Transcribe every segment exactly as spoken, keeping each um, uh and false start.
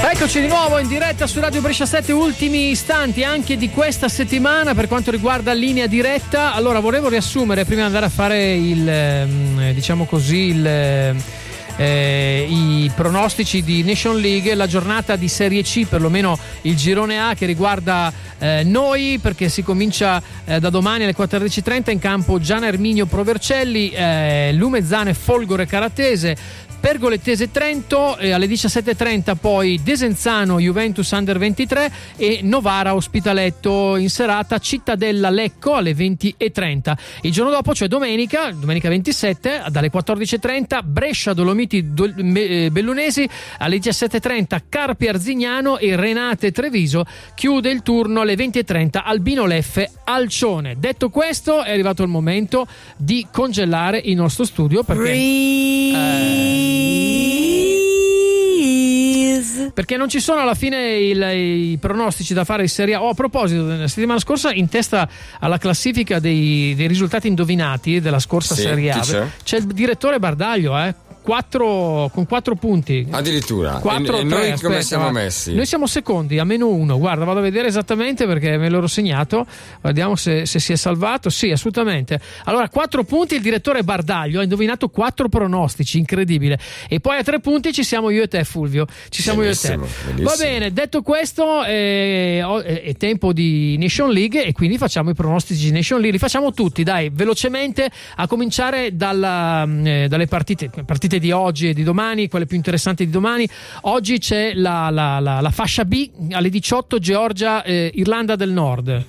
Eccoci di nuovo in diretta su Radio Brescia sette, ultimi istanti anche di questa settimana per quanto riguarda linea diretta. Allora volevo riassumere prima di andare a fare il diciamo così il Eh, i pronostici di Nation League, la giornata di Serie C, perlomeno il girone A che riguarda eh, noi, perché si comincia eh, da domani alle quattordici e trenta in campo Gian Erminio Provercelli, eh, Lumezzane Folgore Caratese, Pergolettese Trento, eh, alle diciassette e trenta poi Desenzano Juventus Under ventitré e Novara Ospitaletto. In serata Cittadella Lecco alle venti e trenta. Il giorno dopo, cioè domenica, domenica ventisette, dalle quattordici e trenta Brescia Dolomiti Bellunesi, alle diciassette e trenta Carpi Arzignano e Renate Treviso. Chiude il turno alle venti e trenta Albino Leffe Alcione. Detto questo, è arrivato il momento di congelare il nostro studio perché eh, perché non ci sono alla fine il, i pronostici da fare in Serie A. Oh, a proposito, la settimana scorsa in testa alla classifica dei, dei risultati indovinati della scorsa sì, Serie A c'è? c'è il direttore Bardaglio, eh quattro, con quattro punti addirittura. quattro, e, e tre, noi aspetta, come siamo messi? Noi siamo secondi a meno uno. Guarda, vado a vedere esattamente perché me l'ero segnato. Guardiamo se, se si è salvato. Sì, assolutamente. Allora, quattro punti il direttore Bardaglio ha indovinato quattro pronostici, incredibile. E poi a tre punti ci siamo io e te, Fulvio. Ci siamo benissimo, io e te. Benissimo. Va bene, detto questo, eh, è, è tempo di Nation League e quindi facciamo i pronostici di Nation League. Li facciamo tutti, dai, velocemente, a cominciare dalla, eh, dalle partite, partite di oggi e di domani, quelle più interessanti di domani. Oggi c'è la, la, la, la fascia B alle diciotto, Georgia eh, Irlanda del Nord.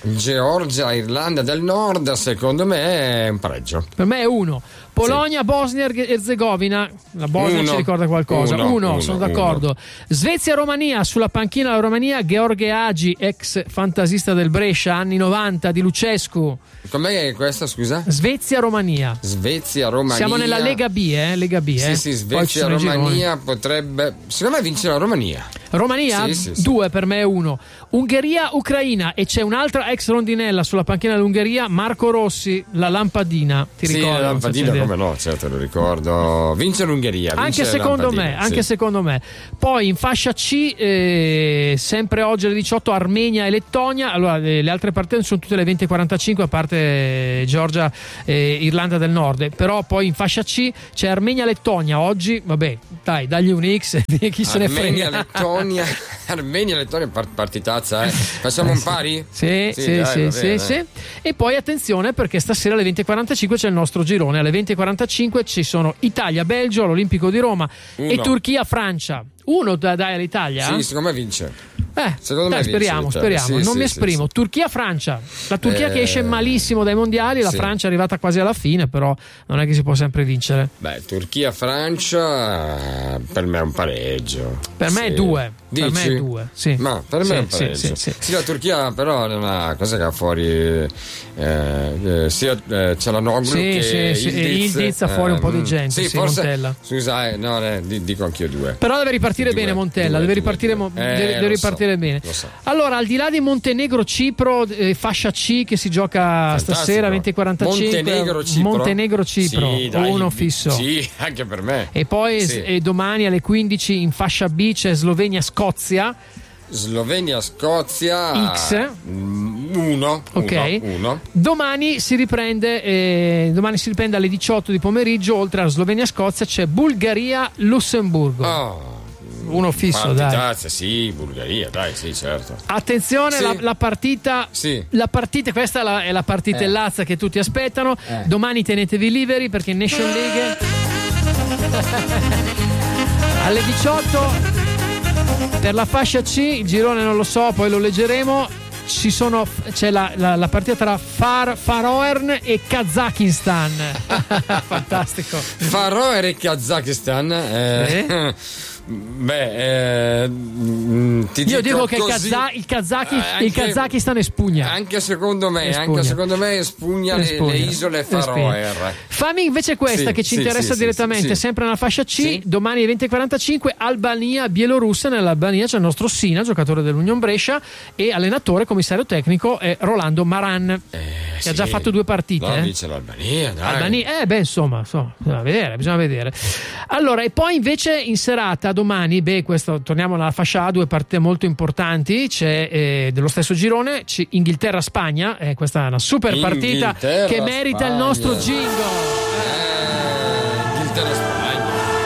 Georgia Irlanda del Nord, secondo me è un pareggio. Per me è uno. Polonia, sì. Bosnia e Erzegovina. La Bosnia uno, ci ricorda qualcosa. Uno, uno, uno sono d'accordo. Uno. Svezia, Romania, sulla panchina della Romania, Gheorghe Agi, ex fantasista del Brescia, anni novanta di Lucescu. Com'è questa, scusa? Svezia, Romania. Svezia, Romania. Siamo nella Lega B, eh? Lega B, eh? Sì, sì, Svezia, Romania potrebbe. Secondo me vince la Romania. Romania? Sì, sì, sì. Due, per me è uno. Ungheria, Ucraina, e c'è un'altra ex rondinella sulla panchina dell'Ungheria, Marco Rossi, la lampadina. Ti sì, ricordi? La lampadina, come no, certo, lo ricordo. Vince l'Ungheria. Vince anche secondo me, anche sì. secondo me. Poi in fascia C, eh, sempre oggi alle diciotto, Armenia e Lettonia. Allora, le, le altre partite sono tutte alle venti e quarantacinque, a parte eh, Georgia e Irlanda del Nord. Però poi in fascia C c'è Armenia-Lettonia oggi. Vabbè, dai, dagli un X, chi se ne frega. Armenia-Lettonia, Armenia-Lettonia, partitazza, eh. Facciamo un pari? Sì, sì, sì, dai, sì, sì, sì. E poi attenzione, perché stasera alle venti e quarantacinque c'è il nostro girone. Alle venti e quarantacinque ci sono Italia-Belgio all'Olimpico di Roma Uno. e Turchia-Francia. Uno da dai all'Italia? Sì, secondo me vince. Eh, secondo dai, me speriamo, vince speriamo. sì, non sì, mi sì, esprimo. sì. Turchia-Francia. La Turchia eh... che esce malissimo dai mondiali, la sì. Francia è arrivata quasi alla fine, però non è che si può sempre vincere. Beh, Turchia-Francia per me è un pareggio. Per me sì. è due. Dici? Per me è due. Sì. Ma per sì, me è un pareggio. Sì, sì, sì. sì, la Turchia però è una cosa che ha fuori eh, eh, sia eh, c'è la Noglu sì, che sì, Ildiz, il Ildiz ha fuori eh, un po' di gente. Sì, sì, forse Montella. Scusa, eh, no, eh, dico anch'io due. Però deve ripartire due, bene Montella, due, deve due, ripartire, due. deve, Eh, deve ripartire so, bene. So. Allora, al di là di Montenegro-Cipro, eh, fascia C che si gioca Fantastico. Stasera venti e quarantacinque. Montenegro-Cipro. Montenegro-Cipro, sì, dai, uno fisso. Sì, anche per me. E poi sì. e domani alle quindici in fascia B c'è Slovenia-Scozia. Slovenia-Scozia X uno, ok. Uno, uno. Domani si riprende eh, domani si riprende alle diciotto di pomeriggio. Oltre a Slovenia-Scozia c'è Bulgaria-Lussemburgo. Oh. Uno fisso, dai. Sì, Bulgaria, dai, sì, certo. Attenzione, sì. la, la partita sì. la partita questa è la, è la partitellazza eh. che tutti aspettano. Eh. Domani tenetevi liberi perché in Nation League alle diciotto per la fascia C, il girone non lo so, poi lo leggeremo. Ci sono, c'è la, la, la partita tra Far, Faroe e Kazakistan. Fantastico. Faroe e Kazakistan eh. Eh. Beh, eh, ti io dico dico che così, il, Kaza- il, Kazaki- anche, il Kazakistan espugna. Anche secondo me, espugna. anche secondo me espugna, espugna. Le, le isole Faroe. Fammi invece questa sì, che ci sì, interessa sì, direttamente, sì, sempre nella fascia C. Sì. Domani alle venti e quarantacinque Albania, Bielorussia. Nell'Albania c'è il nostro Sina, giocatore dell'Union Brescia, e allenatore, commissario tecnico è Rolando Maran, eh, che sì. ha già fatto due partite. No, eh. dice l'Albania, dai. Albania, eh beh insomma, so, bisogna vedere, bisogna vedere. Allora, e poi invece in serata domani, beh, questo torniamo alla fascia A, due partite molto importanti. C'è eh, dello stesso girone, c'è Inghilterra-Spagna, eh, questa è una super partita che merita Spagna. Il nostro jingle. Eh, Inghilterra-Spagna.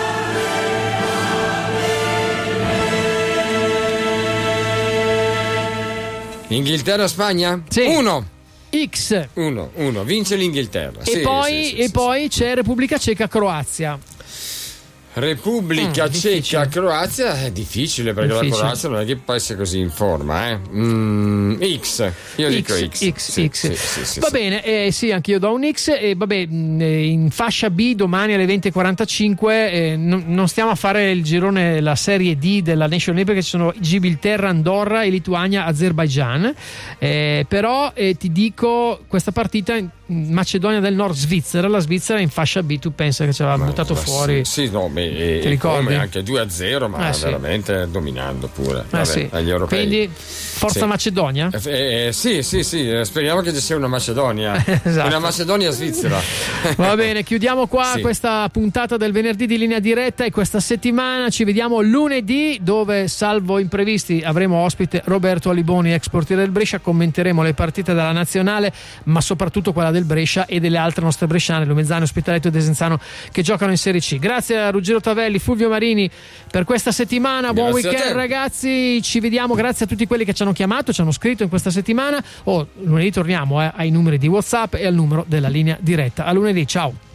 Inghilterra-Spagna? Sì. Uno. X. Uno, uno. Vince l'Inghilterra. E sì, poi, sì, sì, e sì, poi sì. c'è Repubblica Ceca-Croazia. Repubblica mm, Ceca Croazia è difficile perché difficile. La Croazia non è che poi sia così in forma, eh? mm, X io X, dico X X, sì, X. Sì, sì, sì, va sì. bene, eh, sì, anche io do un X. E vabbè, in fascia B domani alle venti e quarantacinque eh, non, non stiamo a fare il girone, la serie D della Nation League, perché ci sono Gibilterra, Andorra e Lituania, Azerbaijan, eh, però eh, ti dico questa partita in Macedonia del Nord, Svizzera. La Svizzera in fascia B, tu pensa che ci aveva ma, buttato ma fuori? Sì, sì no, e, ti ricordi? Come anche due a zero, ma eh, sì. veramente dominando pure. Eh, Vabbè, sì. agli europei. Quindi forza sì. Macedonia? Eh, eh, sì, sì, sì, speriamo che ci sia una Macedonia. Esatto. Una Macedonia-Svizzera. Va bene, chiudiamo qua sì. questa puntata del venerdì di Linea Diretta e questa settimana ci vediamo lunedì, dove salvo imprevisti avremo ospite Roberto Aliboni, ex portiere del Brescia. Commenteremo le partite della nazionale, ma soprattutto quella del Brescia e delle altre nostre bresciane, Lumezzane, Ospitaletto e Desenzano, che giocano in Serie C. Grazie a Ruggero Tavelli, Fulvio Marini per questa settimana. Buon Grazie weekend ragazzi, ci vediamo. Grazie a tutti quelli che ci hanno chiamato, ci hanno scritto in questa settimana. Oh, lunedì torniamo eh, ai numeri di WhatsApp e al numero della Linea Diretta. A lunedì, ciao.